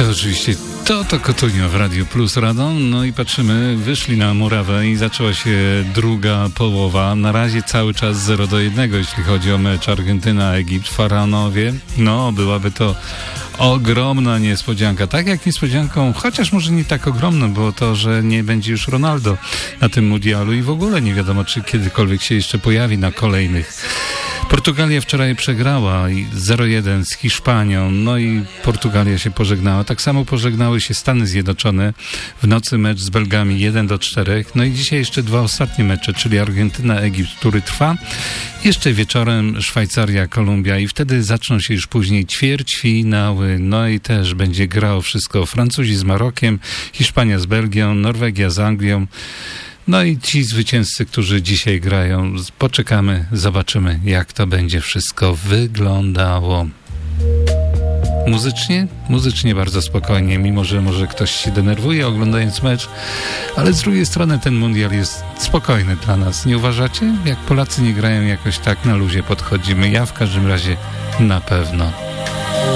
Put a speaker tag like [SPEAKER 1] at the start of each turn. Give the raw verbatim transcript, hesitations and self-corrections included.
[SPEAKER 1] to oczywiście to, to Kotunio w Radiu Plus Radom. No i patrzymy, wyszli na murawę i zaczęła się druga połowa. Na razie cały czas zero do jednego, jeśli chodzi o mecz Argentyna-Egipt. Faraonowie, no byłaby to ogromna niespodzianka. Tak jak niespodzianką, chociaż może nie tak ogromną, było to, że nie będzie już Ronaldo na tym mundialu i w ogóle nie wiadomo, czy kiedykolwiek się jeszcze pojawi na kolejnych. Portugalia wczoraj przegrała zero jeden z Hiszpanią, no i Portugalia się pożegnała. Tak samo pożegnały się Stany Zjednoczone. W nocy mecz z Belgami jeden do czterech. No i dzisiaj jeszcze dwa ostatnie mecze, czyli Argentyna-Egipt, który trwa. Jeszcze wieczorem Szwajcaria-Kolumbia i wtedy zaczną się już później ćwierćfinały. No i też będzie grało wszystko. Francuzi z Marokiem, Hiszpania z Belgią, Norwegia z Anglią. No i ci zwycięzcy, którzy dzisiaj grają, poczekamy, zobaczymy, jak to będzie wszystko wyglądało. Muzycznie? Muzycznie bardzo spokojnie, mimo że może ktoś się denerwuje oglądając mecz, ale z drugiej strony ten mundial jest spokojny dla nas. Nie uważacie? Jak Polacy nie grają jakoś tak na luzie podchodzimy. Ja w każdym razie na pewno.